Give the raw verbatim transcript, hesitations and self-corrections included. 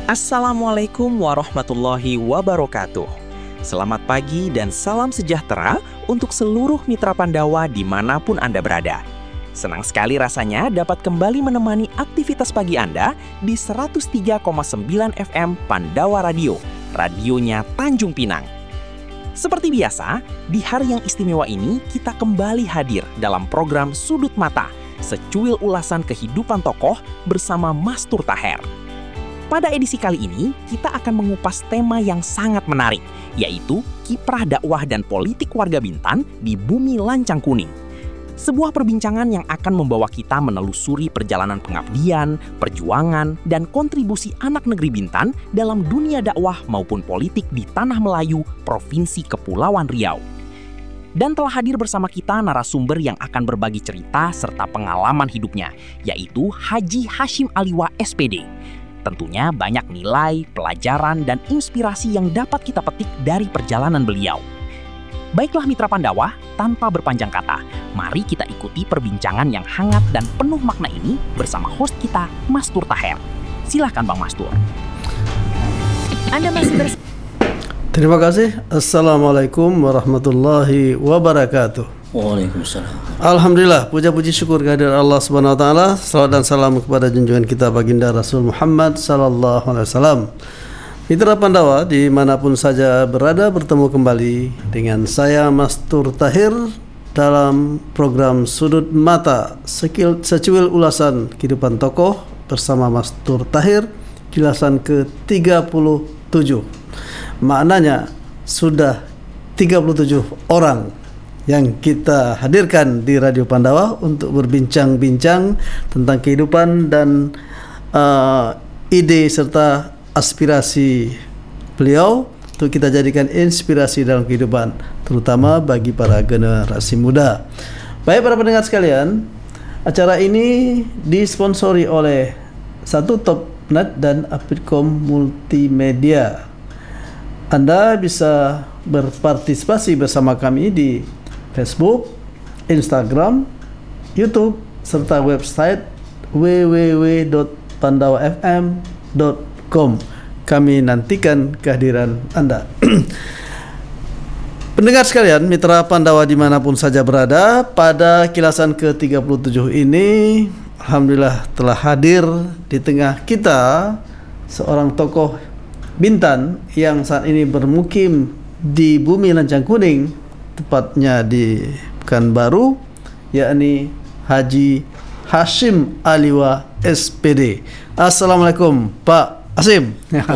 Assalamualaikum warahmatullahi wabarakatuh. Selamat pagi dan salam sejahtera untuk seluruh mitra Pandawa dimanapun Anda berada. Senang sekali rasanya dapat kembali menemani aktivitas pagi Anda di seratus tiga koma sembilan F M Pandawa Radio, radionya Tanjung Pinang. Seperti biasa, di hari yang istimewa ini kita kembali hadir dalam program Sudut Mata, secuil ulasan kehidupan tokoh bersama Mastur Taher. Pada edisi kali ini, kita akan mengupas tema yang sangat menarik, yaitu kiprah dakwah dan politik warga Bintan di bumi lancang kuning. Sebuah perbincangan yang akan membawa kita menelusuri perjalanan pengabdian, perjuangan, dan kontribusi anak negeri Bintan dalam dunia dakwah maupun politik di Tanah Melayu, Provinsi Kepulauan Riau. Dan telah hadir bersama kita narasumber yang akan berbagi cerita serta pengalaman hidupnya, yaitu Haji Hashim Aliwa S P D. Tentunya banyak nilai, pelajaran, dan inspirasi yang dapat kita petik dari perjalanan beliau. Baiklah mitra Pandawa, tanpa berpanjang kata, mari kita ikuti perbincangan yang hangat dan penuh makna ini bersama host kita, Mastur Taher. Silahkan Bang Mastur. Anda masih bersama. Terima kasih. Assalamualaikum warahmatullahi wabarakatuh. Waalaikumsalam. Alhamdulillah, puja-puji syukur kehadirat Allah Subhanahu wa taala. Salawat dan salam kepada junjungan kita baginda Rasul Muhammad sallallahu alaihi wasallam. Mitra Pandawa dimanapun saja berada, bertemu kembali dengan saya Mastur Taher dalam program Sudut Mata, sekil, secuil ulasan kehidupan tokoh bersama Mastur Taher, jelasan ke tiga puluh tujuh. Maknanya sudah tiga puluh tujuh orang yang kita hadirkan di Radio Pandawa untuk berbincang-bincang tentang kehidupan dan uh, ide serta aspirasi beliau untuk kita jadikan inspirasi dalam kehidupan, terutama bagi para generasi muda. Baik para pendengar sekalian, acara ini disponsori oleh Satu Top Net dan Apidcom Multimedia. Anda bisa berpartisipasi bersama kami di Facebook, Instagram, YouTube, serta website w w w dot pandawa f m dot com. Kami nantikan kehadiran Anda. Pendengar sekalian, mitra Pandawa dimanapun saja berada, pada kilasan ke tiga puluh tujuh ini, alhamdulillah telah hadir di tengah kita seorang tokoh Bintan yang saat ini bermukim di bumi lancang kuning, tepatnya di Pekanbaru, yakni Haji Hashim Aliwa S P D. Assalamualaikum Pak Hashim.